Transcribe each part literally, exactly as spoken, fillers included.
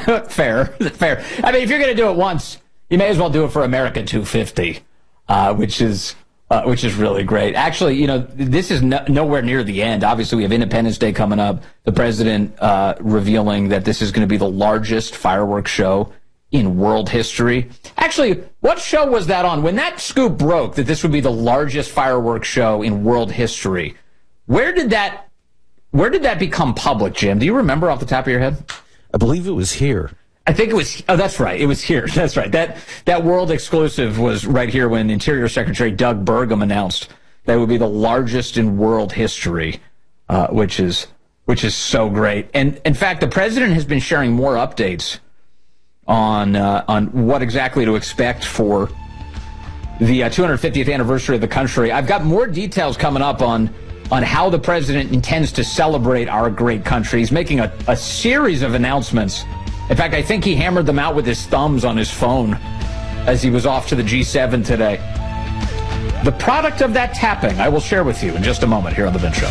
Fair, fair. I mean, if you're going to do it once, you may as well do it for America two fifty, uh, which is uh, which is really great. Actually, you know, this is no, nowhere near the end. Obviously, we have Independence Day coming up. The president uh, revealing that this is going to be the largest fireworks show in world history. Actually, what show was that on? When that scoop broke that this would be the largest fireworks show in world history, where did that where did that become public, Jim? Do you remember off the top of your head? I believe it was here. I think it was, oh, that's right. It was here. That's right. That that world exclusive was right here when Interior Secretary Doug Burgum announced that it would be the largest in world history, uh, which is which is so great. And in fact, the president has been sharing more updates on uh, on what exactly to expect for the uh, two hundred fiftieth anniversary of the country. I've got more details coming up on on how the president intends to celebrate our great country. He's making a, a series of announcements. In fact, I think he hammered them out with his thumbs on his phone as he was off to the G seven today. The product of that tapping, I will share with you in just a moment here on The Vince Show.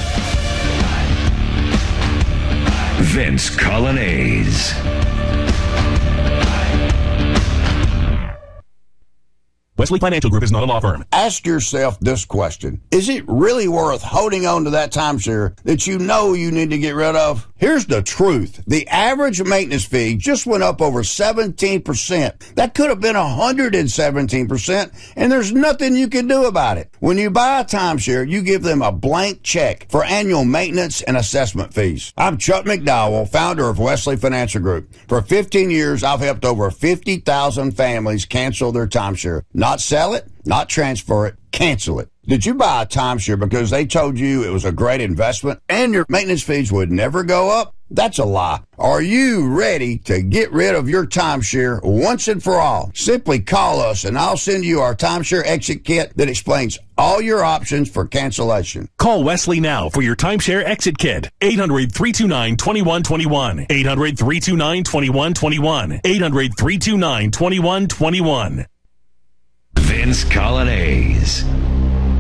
Vince Colonnese. Wesley Financial Group is not a law firm. Ask yourself this question. Is it really worth holding on to that timeshare that you know you need to get rid of? Here's the truth. The average maintenance fee just went up over seventeen percent. That could have been one hundred seventeen percent, and there's nothing you can do about it. When you buy a timeshare, you give them a blank check for annual maintenance and assessment fees. I'm Chuck McDowell, founder of Wesley Financial Group. For fifteen years, I've helped over fifty thousand families cancel their timeshare. Not sell it, not transfer it, cancel it. Did you buy a timeshare because they told you it was a great investment and your maintenance fees would never go up? That's a lie. Are you ready to get rid of your timeshare once and for all? Simply call us and I'll send you our timeshare exit kit that explains all your options for cancellation. Call Wesley now for your timeshare exit kit. eight hundred, three two nine, two one two one. eight hundred, three two nine, two one two one. eight hundred, three two nine, two one two one. Vince Colonnese.